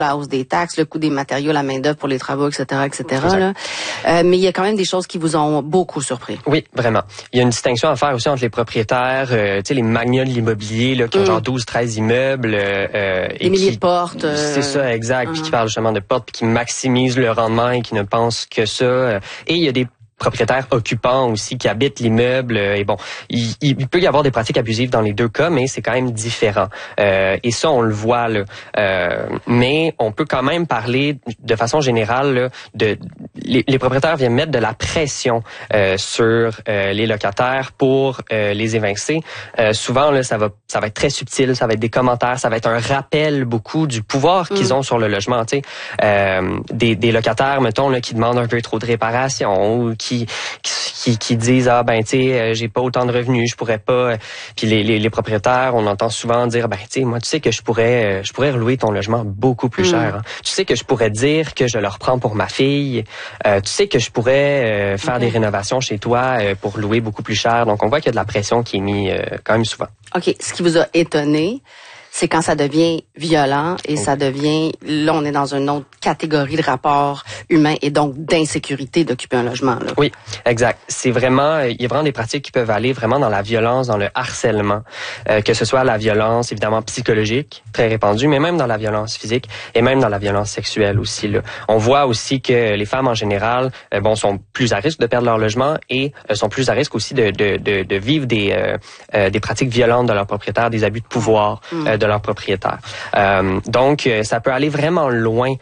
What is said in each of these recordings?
la hausse des taxes, le coût des matériaux, la main-d'œuvre pour les travaux, etc., là. Mais il y a quand même des choses qui vous ont beaucoup surpris. Oui, vraiment. Il y a une distinction à faire aussi entre les propriétaires, tu sais, les magnats de l'immobilier, là, qui ont genre 12, 13 immeubles. Des milliers de portes. C'est ça, exact. Puis qui parlent justement de portes, puis qui maximisent le rendement et qui ne pensent que ça. Et il y a des propriétaires occupants aussi qui habitent l'immeuble. Et bon, il peut y avoir des pratiques abusives dans les deux cas, mais c'est quand même différent. Et ça, on le voit là. Mais on peut quand même parler de façon générale là, les propriétaires viennent mettre de la pression sur les locataires pour les évincer. Souvent là, ça va être très subtil, ça va être des commentaires, ça va être un rappel beaucoup du pouvoir qu'ils ont sur le logement. Tu sais, des locataires, mettons là, qui demandent un peu trop de réparation ou qui disent ben tu sais j'ai pas autant de revenus, je pourrais pas. Puis les propriétaires, on entend souvent dire ben tu sais moi tu sais que je pourrais louer ton logement beaucoup plus cher. Hein. Tu sais que je pourrais dire que je le reprends pour ma fille. Tu sais que je pourrais faire des rénovations chez toi pour louer beaucoup plus cher. Donc on voit qu'il y a de la pression qui est mise quand même souvent. OK, ce qui vous a étonné, c'est quand ça devient violent et ça devient, là, on est dans une autre catégorie de rapport humain et donc d'insécurité d'occuper un logement. Là. Oui, exact. C'est vraiment, il y a vraiment des pratiques qui peuvent aller vraiment dans la violence, dans le harcèlement, que ce soit la violence évidemment psychologique, très répandue, mais même dans la violence physique et même dans la violence sexuelle aussi. Là. On voit aussi que les femmes en général, sont plus à risque de perdre leur logement et sont plus à risque aussi de vivre des pratiques violentes de leurs propriétaires, des abus de pouvoir. De leurs propriétaires. Donc, ça peut aller vraiment loin,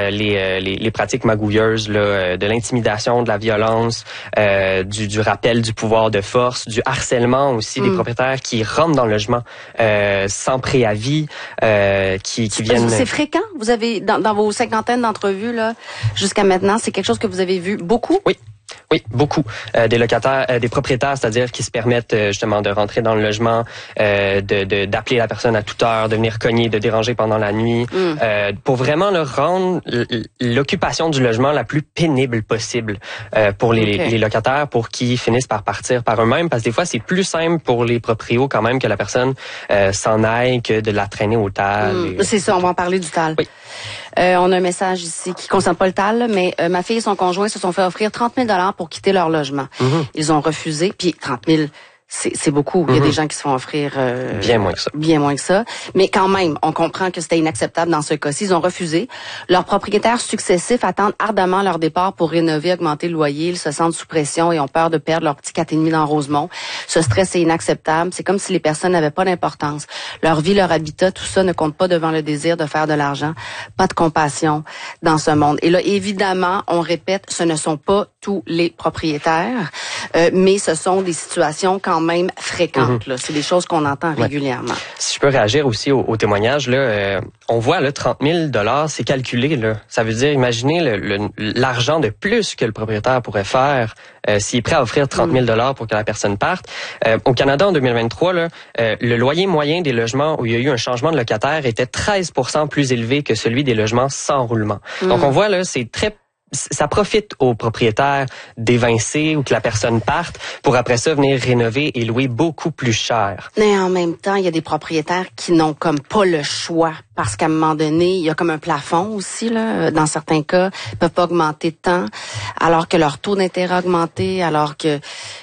les pratiques magouilleuses, là, de l'intimidation, de la violence, du rappel du pouvoir de force, du harcèlement aussi des propriétaires qui rentrent dans le logement sans préavis, qui viennent... C'est fréquent? Vous avez, dans vos cinquantaines d'entrevues là jusqu'à maintenant, c'est quelque chose que vous avez vu beaucoup? Oui, beaucoup. Des locataires, des propriétaires, c'est-à-dire qui se permettent justement de rentrer dans le logement, d'appeler la personne à toute heure, de venir cogner, de déranger pendant la nuit, pour vraiment leur rendre l'occupation du logement la plus pénible possible pour les locataires, pour qu'ils finissent par partir par eux-mêmes, parce que des fois c'est plus simple pour les proprios quand même que la personne s'en aille que de la traîner au TAL. C'est ça, on va en parler du TAL. Oui. On a un message ici qui concerne pas le TAL, mais ma fille et son conjoint se sont fait offrir 30 000 $ pour quitter leur logement. Ils ont refusé, puis 30 000 c'est beaucoup. Il y a des gens qui se font offrir bien moins que ça. Bien moins que ça. Mais quand même, on comprend que c'était inacceptable dans ce cas-ci. Ils ont refusé. Leurs propriétaires successifs attendent ardemment leur départ pour rénover, augmenter le loyer. Ils se sentent sous pression et ont peur de perdre leur petit 4,5 dans Rosemont. Ce stress est inacceptable. C'est comme si les personnes n'avaient pas d'importance. Leur vie, leur habitat, tout ça ne compte pas devant le désir de faire de l'argent. Pas de compassion dans ce monde. Et là, évidemment, on répète, ce ne sont pas tous les propriétaires, mais ce sont des situations quand même fréquentes. Là. C'est des choses qu'on entend régulièrement. Si je peux réagir aussi au témoignage, là, on voit là 30 000 $, c'est calculé. Là. Ça veut dire, imaginez l'argent de plus que le propriétaire pourrait faire s'il est prêt à offrir 30 000 $ pour que la personne parte. Au Canada, en 2023, là, le loyer moyen des logements où il y a eu un changement de locataire était 13 % plus élevé que celui des logements sans roulement. Donc, on voit là, ça profite aux propriétaires d'évincer ou que la personne parte pour après ça venir rénover et louer beaucoup plus cher. Mais en même temps, il y a des propriétaires qui n'ont comme pas le choix parce qu'à un moment donné, il y a comme un plafond aussi là. Dans certains cas, ils peuvent pas augmenter de temps, alors que leur taux d'intérêt a augmenté, alors que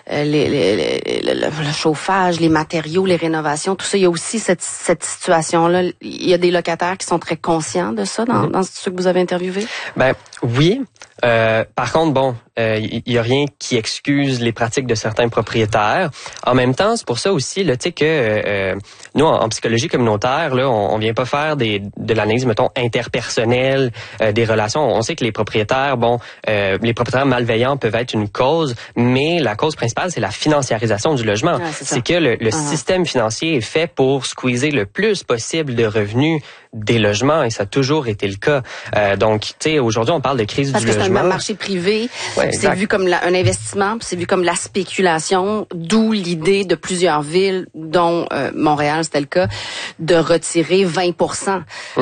le chauffage, les matériaux, les rénovations, tout ça. Il y a aussi cette situation-là. Il y a des locataires qui sont très conscients de ça dans ceux que vous avez interviewés. Ben oui. Par contre, bon, il y a rien qui excuse les pratiques de certains propriétaires. En même temps, c'est pour ça aussi, là, tu sais que nous, en psychologie communautaire, là, on vient pas faire de l'analyse, mettons, interpersonnelle des relations. On sait que les propriétaires, les propriétaires malveillants peuvent être une cause, mais la cause principale, c'est la financiarisation du logement. Ouais, c'est que le système financier est fait pour squeezer le plus possible de revenus des logements et ça a toujours été le cas. Donc, tu sais, aujourd'hui, on parle de crise du logement. Parce que c'est un marché privé c'est vu comme un investissement, puis c'est vu comme la spéculation, d'où l'idée de plusieurs villes, dont Montréal, c'était le cas, de retirer 20%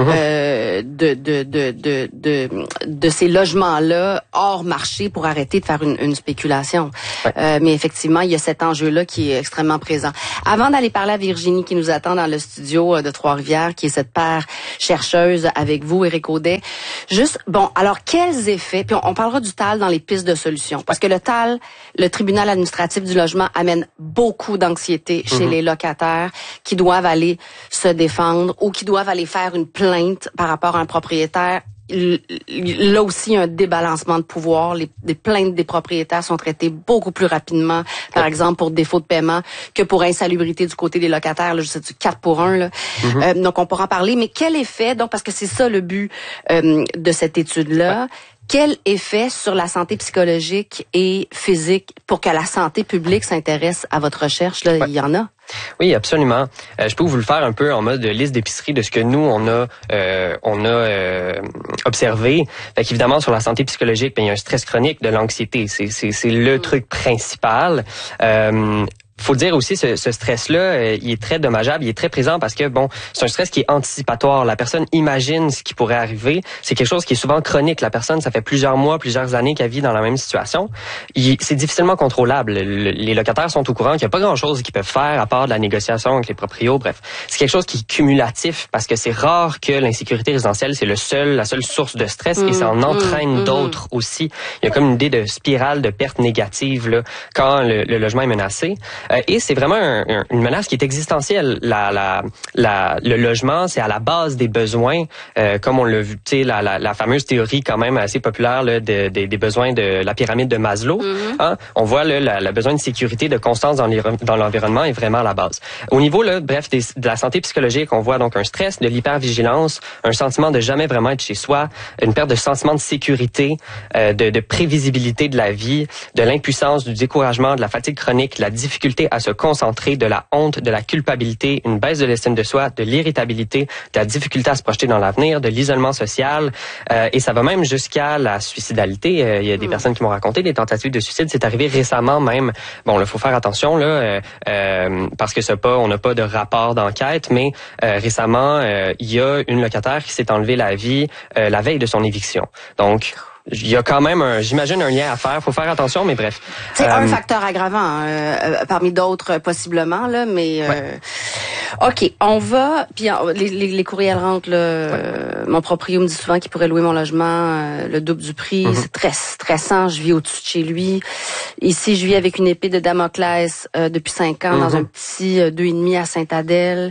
de ces logements-là hors marché pour arrêter de faire une spéculation. Ouais. Mais effectivement, il y a cet enjeu-là qui est extrêmement présent. Avant d'aller parler à Virginie qui nous attend dans le studio de Trois-Rivières, qui est cette paire chercheuse avec vous, Éric Audet, juste, bon, alors quels effets, puis on parlera du TAL dans les pistes de solutions, parce que le TAL, le tribunal administratif du logement, amène beaucoup d'anxiété chez les locataires qui doivent aller se défendre ou qui doivent aller faire une plainte par rapport à un propriétaire. Là aussi, un débalancement de pouvoir. Les plaintes des propriétaires sont traitées beaucoup plus rapidement, par exemple pour défaut de paiement, que pour insalubrité du côté des locataires. Là, c'est du 4 pour 1. Là. Donc, on pourra en parler. Mais quel effet, donc, parce que c'est ça le but de cette étude-là, quel effet sur la santé psychologique et physique pour que la santé publique s'intéresse à votre recherche? Là, il y en a. Oui, absolument. Je peux vous le faire un peu en mode liste d'épicerie de ce que nous on a observé. Fait qu'évidemment sur la santé psychologique, il y a un stress chronique, de l'anxiété, c'est le truc principal. Faut dire aussi ce stress-là, il est très dommageable, il est très présent parce que bon, c'est un stress qui est anticipatoire. La personne imagine ce qui pourrait arriver. C'est quelque chose qui est souvent chronique. La personne, ça fait plusieurs mois, plusieurs années qu'elle vit dans la même situation. C'est difficilement contrôlable. Les locataires sont au courant qu'il n'y a pas grand-chose qu'ils peuvent faire à part de la négociation avec les proprios. Bref, c'est quelque chose qui est cumulatif parce que c'est rare que l'insécurité résidentielle c'est la seule source de stress et ça en entraîne d'autres aussi. Il y a comme une idée de spirale de perte négative là quand le logement est menacé. Et c'est vraiment une menace qui est existentielle. Le logement, c'est à la base des besoins, comme on l'a vu, tu sais, la fameuse théorie quand même assez populaire là, des besoins de la pyramide de Maslow. Hein? On voit là, le besoin de sécurité, de constance dans l'environnement est vraiment à la base. Au niveau là, bref, de la santé psychologique, on voit donc un stress, de l'hypervigilance, un sentiment de jamais vraiment être chez soi, une perte de sentiment de sécurité, de prévisibilité de la vie, de l'impuissance, du découragement, de la fatigue chronique, de la difficulté à se concentrer, de la honte, de la culpabilité, une baisse de l'estime de soi, de l'irritabilité, de la difficulté à se projeter dans l'avenir, de l'isolement social, et ça va même jusqu'à la suicidalité. Il y a des personnes qui m'ont raconté des tentatives de suicide. C'est arrivé récemment même. Bon, là, faut faire attention là, parce que on n'a pas de rapport d'enquête, mais récemment, il y a une locataire qui s'est enlevé la vie la veille de son éviction. Donc il y a quand même, j'imagine, un lien à faire. Faut faire attention, mais bref. C'est un facteur aggravant, parmi d'autres possiblement, là, mais OK, on va, puis les courriels rentrent, là, mon proprio me dit souvent qu'il pourrait louer mon logement le double du prix. C'est très stressant, je vis au-dessus de chez lui. Ici, je vis avec une épée de Damoclès depuis 5 ans dans un petit 2,5 à Sainte-Adèle.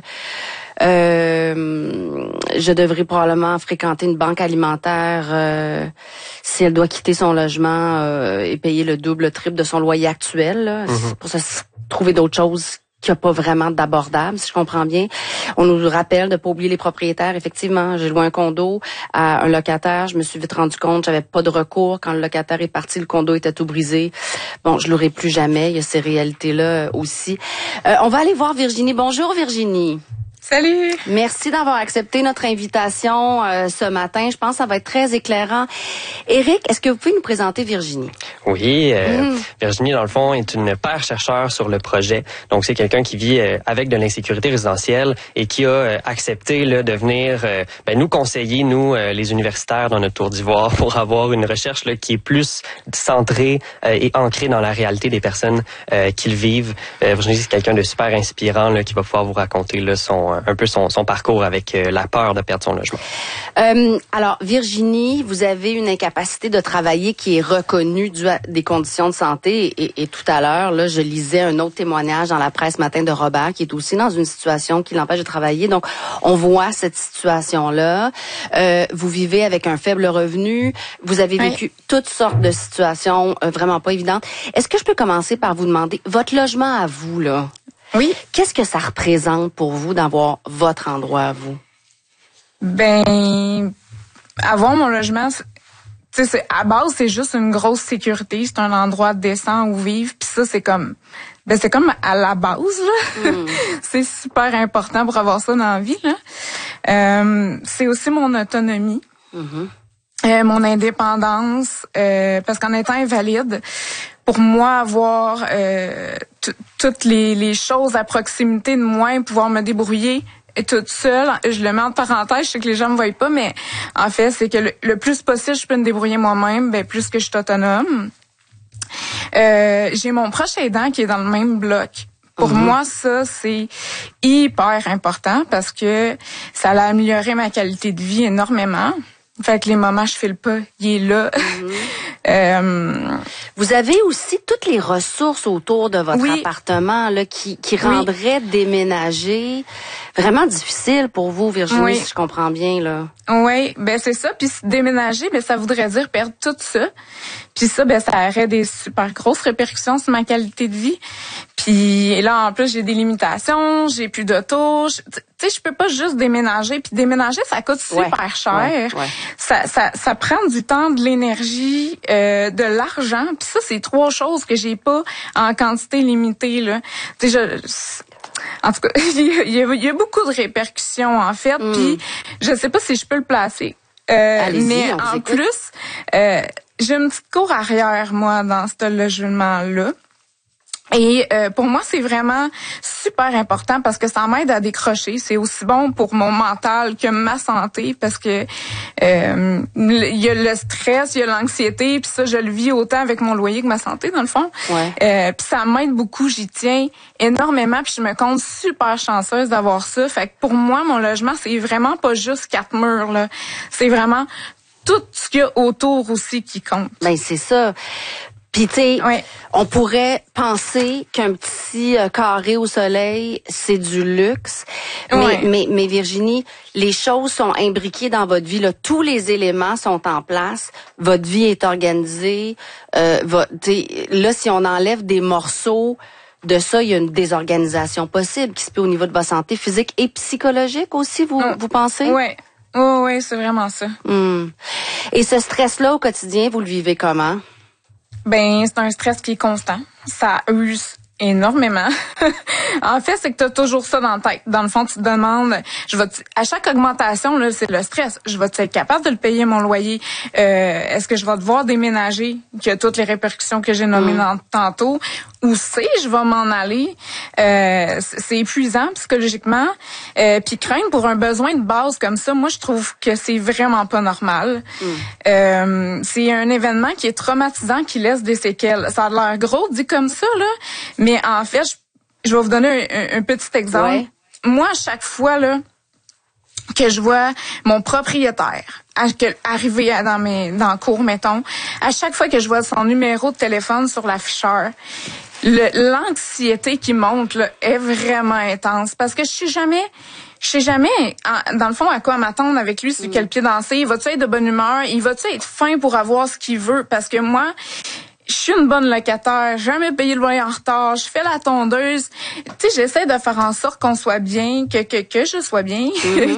Je devrais probablement fréquenter une banque alimentaire si elle doit quitter son logement et payer le double, le triple de son loyer actuel. Là, pour se trouver d'autres choses qu'il n'y a pas vraiment d'abordable, si je comprends bien. On nous rappelle de pas oublier les propriétaires. Effectivement, j'ai loué un condo à un locataire. Je me suis vite rendu compte, j'avais pas de recours. Quand le locataire est parti, le condo était tout brisé. Bon, je l'aurai plus jamais. Il y a ces réalités-là aussi. On va aller voir Virginie. Bonjour Virginie. Salut! Merci d'avoir accepté notre invitation ce matin. Je pense que ça va être très éclairant. Éric, est-ce que vous pouvez nous présenter Virginie? Oui, Virginie, dans le fond, est une paire chercheur sur le projet. Donc, c'est quelqu'un qui vit avec de l'insécurité résidentielle et qui a accepté là, de venir nous conseiller, nous, les universitaires, dans notre tour d'ivoire, pour avoir une recherche là, qui est plus centrée et ancrée dans la réalité des personnes qui le vivent. Virginie, c'est quelqu'un de super inspirant là, qui va pouvoir vous raconter là, un peu son parcours avec la peur de perdre son logement. Alors, Virginie, vous avez une incapacité de travailler qui est reconnue due à des conditions de santé. Et tout à l'heure, là, je lisais un autre témoignage dans la presse matin de Robert, qui est aussi dans une situation qui l'empêche de travailler. Donc, on voit cette situation-là. Vous vivez avec un faible revenu. Vous avez vécu toutes sortes de situations vraiment pas évidentes. Est-ce que je peux commencer par vous demander, votre logement à vous, là, oui. Qu'est-ce que ça représente pour vous d'avoir votre endroit à vous? Ben, avoir mon logement, tu sais, à base, c'est juste une grosse sécurité. C'est un endroit décent où vivre. Puis ça, c'est comme à la base, là. C'est super important pour avoir ça dans la vie, là. C'est aussi mon autonomie. mon indépendance, parce qu'en étant invalide, pour moi, avoir toutes les choses à proximité de moi et pouvoir me débrouiller toute seule, je le mets en parenthèse, je sais que les gens me voient pas, mais en fait, c'est que le plus possible, je peux me débrouiller moi-même, plus que je suis autonome. J'ai mon proche aidant qui est dans le même bloc. Pour moi, ça, c'est hyper important parce que ça a amélioré ma qualité de vie énormément. Fait que les moments je file pas, il est là. Vous avez aussi toutes les ressources autour de votre appartement là qui rendraient déménager vraiment difficile pour vous, Virginie, si je comprends bien là. Oui, c'est ça. Puis déménager, ça voudrait dire perdre tout ça. Puis ça, ça aurait des super grosses répercussions sur ma qualité de vie. Puis là, en plus, j'ai des limitations, j'ai plus d'auto. Tu sais, je peux pas juste déménager. Puis déménager, ça coûte super cher. Ça prend du temps, de l'énergie, de l'argent. Puis ça, c'est 3 choses que j'ai pas en quantité limitée, là. Tu sais, en tout cas, il y a beaucoup de répercussions, en fait. Puis je sais pas si je peux le placer. Mais en plus, j'ai une petite cour arrière, moi, dans ce logement-là. Et pour moi, c'est vraiment super important parce que ça m'aide à décrocher. C'est aussi bon pour mon mental que ma santé parce que il y a le stress, il y a l'anxiété, puis ça, je le vis autant avec mon loyer que ma santé, dans le fond. Puis ça m'aide beaucoup, j'y tiens énormément, puis je me compte super chanceuse d'avoir ça. Fait que pour moi, mon logement, c'est vraiment pas juste 4 murs, là. C'est vraiment tout ce qu'il y a autour aussi qui compte. C'est ça. Puis tu sais, on pourrait penser qu'un petit carré au soleil, c'est du luxe. Mais Virginie, les choses sont imbriquées dans votre vie. Là. Tous les éléments sont en place. Votre vie est organisée. Là, si on enlève des morceaux de ça, il y a une désorganisation possible qui se peut au niveau de votre santé physique et psychologique aussi, vous pensez? Oui, c'est vraiment ça. Et ce stress-là au quotidien, vous le vivez comment? C'est un stress qui est constant. Ça use énormément. En fait, c'est que tu as toujours ça dans la tête. Dans le fond, tu te demandes, à chaque augmentation, là, c'est le stress. Je vais être capable de le payer mon loyer? Est-ce que je vais devoir déménager? Qu'il y a toutes les répercussions que j'ai nommées tantôt. Où je vais m'en aller? C'est épuisant psychologiquement. Puis craindre pour un besoin de base comme ça, moi, je trouve que c'est vraiment pas normal. C'est un événement qui est traumatisant, qui laisse des séquelles. Ça a l'air gros dit comme ça, là. Mais en fait, je vais vous donner un petit exemple. Moi, à chaque fois là que je vois mon propriétaire arriver dans la cour, mettons, à chaque fois que je vois son numéro de téléphone sur l'afficheur, l'anxiété qui monte là, est vraiment intense parce que je sais jamais, dans le fond, à quoi m'attendre avec lui, sur quel pied danser. Il va-tu être de bonne humeur? Il va-tu être fin pour avoir ce qu'il veut? Parce que moi, je suis une bonne locataire, jamais payé le loyer en retard, je fais la tondeuse. Tu sais, j'essaie de faire en sorte qu'on soit bien, que je sois bien.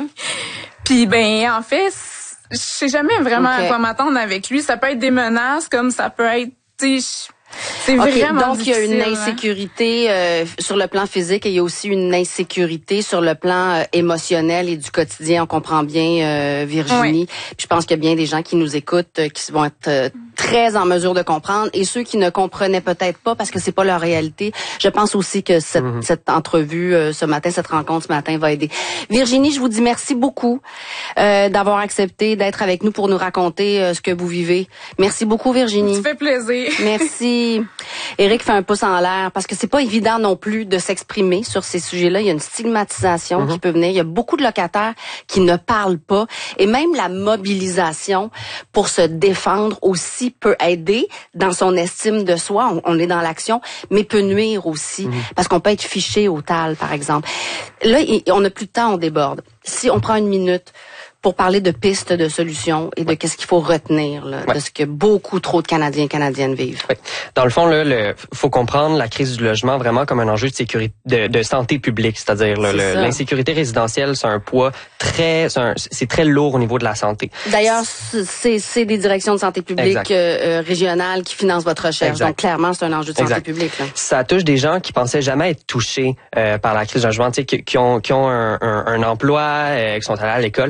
Puis en fait, je sais jamais vraiment à quoi m'attendre avec lui. Ça peut être des menaces, comme ça peut être, tu sais, c'est vraiment donc, il y a une insécurité sur le plan physique et il y a aussi une insécurité sur le plan émotionnel et du quotidien. On comprend bien, Virginie. Puis je pense qu'il y a bien des gens qui nous écoutent qui vont être très en mesure de comprendre et ceux qui ne comprenaient peut-être pas parce que c'est pas leur réalité. Je pense aussi que cette entrevue ce matin, cette rencontre ce matin va aider. Virginie, je vous dis merci beaucoup d'avoir accepté d'être avec nous pour nous raconter ce que vous vivez. Merci beaucoup, Virginie. Ça fait plaisir. Merci. Éric fait un pouce en l'air parce que c'est pas évident non plus de s'exprimer sur ces sujets-là. Il y a une stigmatisation qui peut venir. Il y a beaucoup de locataires qui ne parlent pas et même la mobilisation pour se défendre aussi peut aider dans son estime de soi. On est dans l'action, mais peut nuire aussi parce qu'on peut être fiché au TAL, par exemple. Là, on n'a plus de temps, on déborde. Si on prend une minute pour parler de pistes de solutions et de qu'est-ce qu'il faut retenir là, de ce que beaucoup trop de Canadiens et Canadiennes vivent. Dans le fond, là, faut comprendre la crise du logement vraiment comme un enjeu de sécurité, de santé publique, c'est-à-dire l'insécurité résidentielle, c'est un poids c'est très lourd au niveau de la santé. D'ailleurs, c'est des directions de santé publique régionales qui financent votre recherche. Donc clairement, c'est un enjeu de santé publique. Là. Ça touche des gens qui pensaient jamais être touchés par la crise du logement, tu sais, qui ont un emploi, qui sont allés à l'école, mais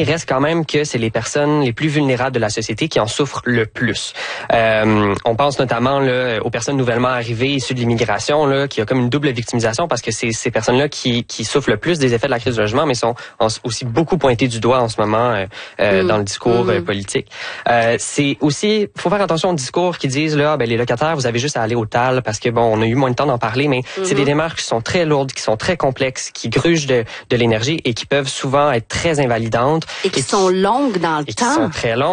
il reste quand même que c'est les personnes les plus vulnérables de la société qui en souffrent le plus. On pense notamment là, aux personnes nouvellement arrivées, issues de l'immigration, là, qui a comme une double victimisation parce que c'est ces personnes-là qui souffrent le plus des effets de la crise du logement, mais sont aussi beaucoup pointées du doigt en ce moment dans le discours politique. C'est aussi, faut faire attention aux discours qui disent là, les locataires, vous avez juste à aller au TAL parce que bon, on a eu moins de temps d'en parler, mais c'est des démarches qui sont très lourdes, qui sont très complexes, qui grugent de l'énergie et qui peuvent souvent être très invalidantes et qui sont longues dans le temps. Qui sont très longues.